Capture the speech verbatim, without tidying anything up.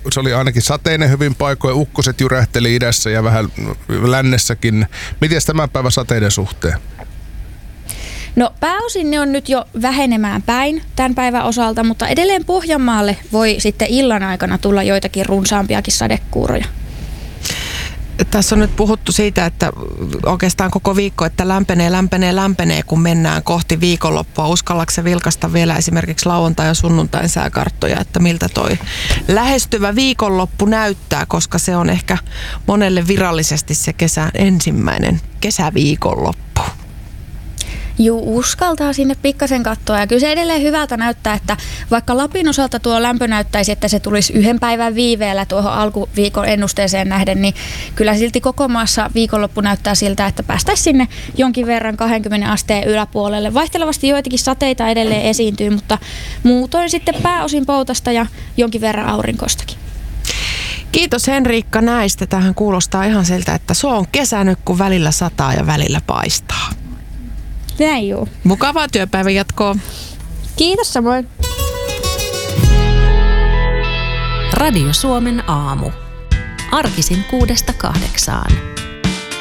se oli ainakin sateinen hyvin paikoin, ukkoset jyrähteli idässä ja vähän lännessäkin. Miten tämän päivän sateiden suhteen? No pääosin ne on nyt jo vähenemään päin tämän päivän osalta, mutta edelleen Pohjanmaalle voi sitten illan aikana tulla joitakin runsaampiakin sadekuuroja. Tässä on nyt puhuttu siitä, että oikeastaan koko viikko, että lämpenee, lämpenee, lämpenee, kun mennään kohti viikonloppua. Uskallatko sä vilkaista vielä esimerkiksi lauantai- ja sunnuntain sääkarttoja, että miltä toi lähestyvä viikonloppu näyttää, koska se on ehkä monelle virallisesti se kesän ensimmäinen kesäviikonloppu. Juu, uskaltaa sinne pikkasen katsoa ja kyllä se edelleen hyvältä näyttää, että vaikka Lapin osalta tuo lämpö näyttäisi, että se tulisi yhden päivän viiveellä tuohon alkuviikon ennusteeseen nähden, niin kyllä silti koko maassa viikonloppu näyttää siltä, että päästäisiin sinne jonkin verran kaksikymmentä asteen yläpuolelle. Vaihtelevasti joitakin sateita edelleen esiintyy, mutta muutoin sitten pääosin poutasta ja jonkin verran aurinkoistakin. Kiitos Henriikka näistä. Tähän kuulostaa ihan siltä, että se on kesä nyt, kun välillä sataa ja välillä paistaa. Näin juu. Mukavaa työpäivän jatkoa. Kiitos samoin. Radio Suomen aamu. Arkisin kuudesta kahdeksaan.